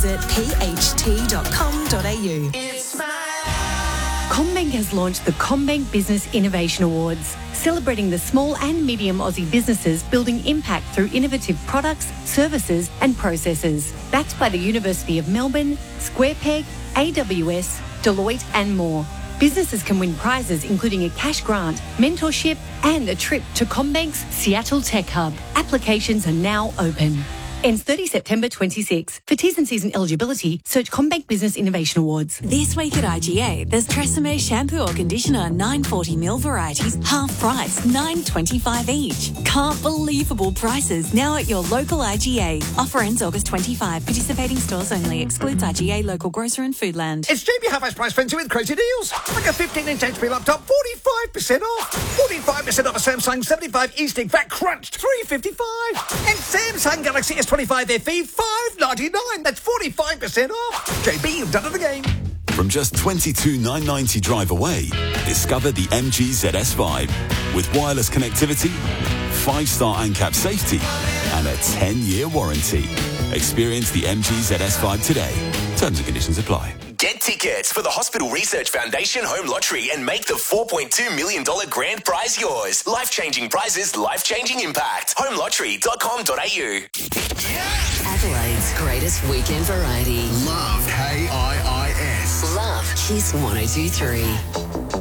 at pht.com.au. CommBank has launched the CommBank Business Innovation Awards, celebrating the small and medium Aussie businesses building impact through innovative products, services and processes. Backed by the University of Melbourne, SquarePeg, AWS, Deloitte and more. Businesses can win prizes including a cash grant, mentorship and a trip to CommBank's Seattle Tech Hub. Applications are now open. Ends 30 September 26. For T's and C's and eligibility, search CommBank Business Innovation Awards. This week at IGA, there's Tresemme shampoo or conditioner, 940ml varieties, half price, $9.25 each. Can't believable prices now at your local IGA. Offer ends August 25. Participating stores only. Excludes IGA, local grocer and Foodland. It's JB Half Price Frenzy with crazy deals. Like a 15-inch HP laptop, 45% off. 45% off a Samsung 75 E-Stick Fat Crunched, $355. And Samsung Galaxy S25 FE, $599. That's 45% off. JB, you've done it again. From just $22,990 drive away, discover the MG ZS5 with wireless connectivity, 5-star ANCAP safety, and a 10-year warranty. Experience the MG ZS5 today. Terms and conditions apply. Get tickets for the Hospital Research Foundation Home Lottery and make the $4.2 million grand prize yours. Life-changing prizes, life-changing impact. HomeLottery.com.au. Adelaide's greatest weekend variety. Love KIIS. Love Kiss 102.3.